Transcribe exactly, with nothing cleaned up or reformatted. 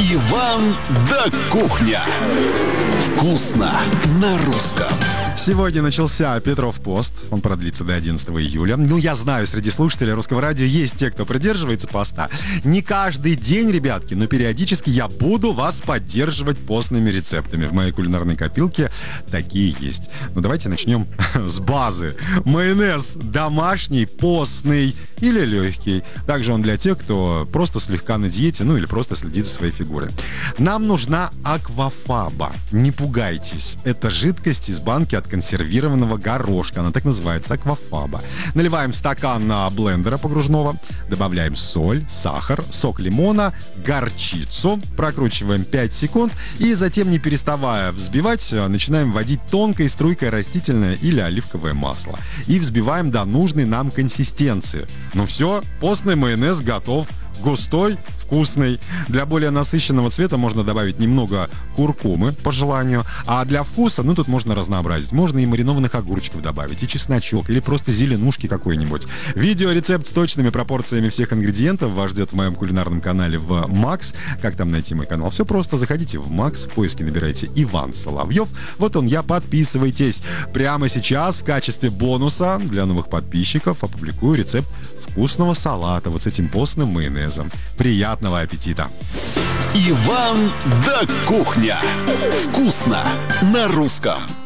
Иван да кухня. Вкусно на русском. Сегодня начался Петров пост. Он продлится до одиннадцатого июля. Ну, я знаю, среди слушателей Русского радио есть те, кто придерживается поста. Не каждый день, ребятки, но периодически я буду вас поддерживать постными рецептами. В моей кулинарной копилке такие есть. Ну, давайте начнем с базы. Майонез домашний, постный или легкий. Также он для тех, кто просто слегка на диете, ну или просто следит за своей фигурой. Нам нужна аквафаба. Не пугайтесь. Это жидкость из банки от консервированного горошка. Она так называется, аквафаба. Наливаем стакан на блендера погружного, добавляем соль, сахар, сок лимона, горчицу, прокручиваем пять секунд и затем, не переставая взбивать, начинаем вводить тонкой струйкой растительное или оливковое масло. И взбиваем до нужной нам консистенции. Ну все, постный майонез готов. Густой, вкусный. Для более насыщенного цвета можно добавить немного куркумы, по желанию. А для вкуса, ну, тут можно разнообразить. Можно и маринованных огурчиков добавить, и чесночок, или просто зеленушки какой-нибудь. Видеорецепт с точными пропорциями всех ингредиентов вас ждет в моем кулинарном канале в Макс. Как там найти мой канал? Все просто. Заходите в Макс, в поиске набирайте Иван Соловьев. Вот он я, подписывайтесь. Прямо сейчас в качестве бонуса для новых подписчиков опубликую рецепт вкусного салата вот с этим постным майонезом. Приятного аппетита! Иван да кухня. Вкусно на русском.